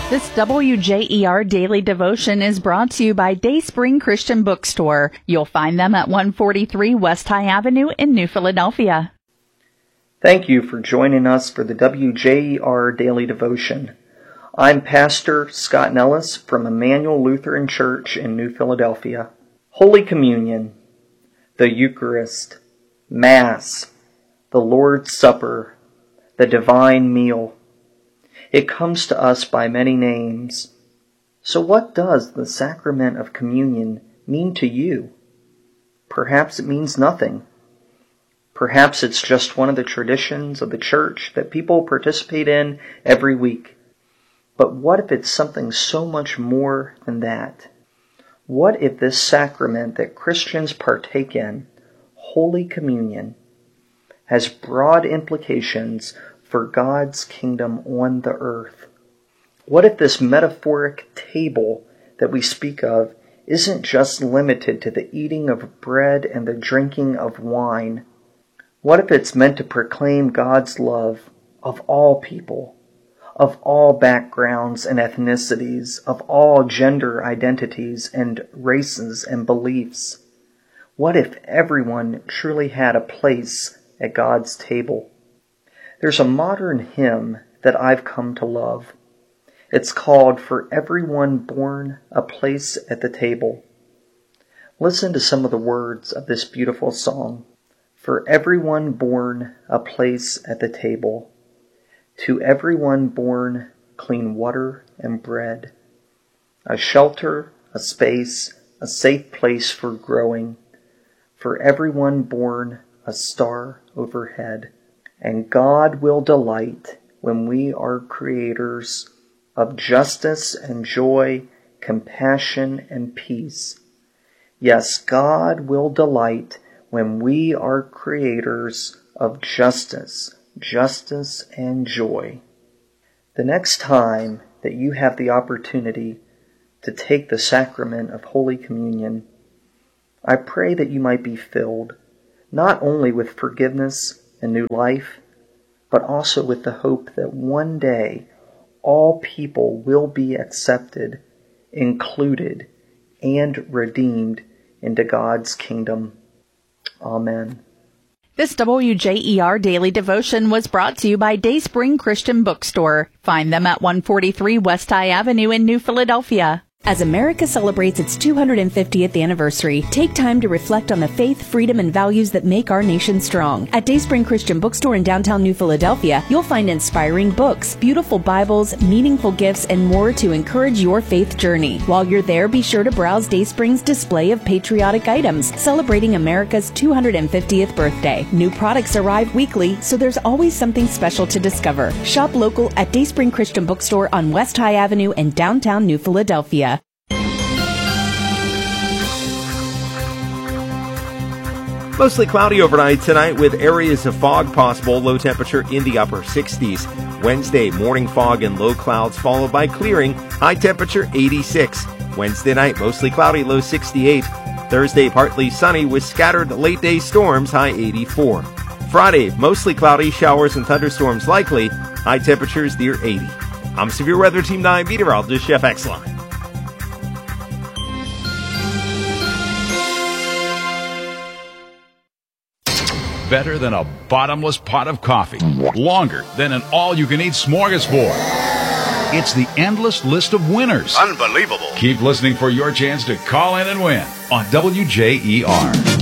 This WJER Daily Devotion is brought to you by Dayspring Christian Bookstore. You'll find them at 143 West High Avenue in New Philadelphia. Thank you for joining us for the WJER Daily Devotion. I'm Pastor Scott Nellis from Emmanuel Lutheran Church in New Philadelphia. Holy Communion, the Eucharist, Mass, the Lord's Supper, the divine meal. It comes to us by many names. So what does the sacrament of communion mean to you? Perhaps it means nothing. Perhaps it's just one of the traditions of the church that people participate in every week. But what if it's something so much more than that? What if this sacrament that Christians partake in, Holy Communion, has broad implications for God's kingdom on the earth? What if this metaphoric table that we speak of isn't just limited to the eating of bread and the drinking of wine? What if it's meant to proclaim God's love of all people, of all backgrounds and ethnicities, of all gender identities and races and beliefs? What if everyone truly had a place at God's table? There's a modern hymn that I've come to love. It's called "For Everyone Born a Place at the Table." Listen to some of the words of this beautiful song. For everyone born a place at the table, to everyone born clean water and bread, a shelter, a space, a safe place for growing, for everyone born a star overhead. And God will delight when we are creators of justice and joy, compassion and peace. Yes, God will delight when we are creators of justice and joy. The next time that you have the opportunity to take the sacrament of Holy Communion, I pray that you might be filled not only with forgiveness and new life, but also with the hope that one day all people will be accepted, included, and redeemed into God's kingdom. Amen. This WJER Daily Devotion was brought to you by Dayspring Christian Bookstore. Find them at 143 West High Avenue in New Philadelphia. As America celebrates its 250th anniversary, take time to reflect on the faith, freedom, and values that make our nation strong. At Dayspring Christian Bookstore in downtown New Philadelphia, you'll find inspiring books, beautiful Bibles, meaningful gifts, and more to encourage your faith journey. While you're there, be sure to browse Dayspring's display of patriotic items, celebrating America's 250th birthday. New products arrive weekly, so there's always something special to discover. Shop local at Dayspring Christian Bookstore on West High Avenue in downtown New Philadelphia. Mostly cloudy overnight tonight with areas of fog possible, low temperature in the upper 60s. Wednesday, morning fog and low clouds followed by clearing, high temperature 86. Wednesday night, mostly cloudy, low 68. Thursday, partly sunny with scattered late day storms, high 84. Friday, mostly cloudy, showers and thunderstorms likely, high temperatures near 80. I'm Severe Weather Team 9 meteorologist Chef X-Line. Better than a bottomless pot of coffee. Longer than an all-you-can-eat smorgasbord. It's the endless list of winners. Unbelievable. Keep listening for your chance to call in and win on WJER.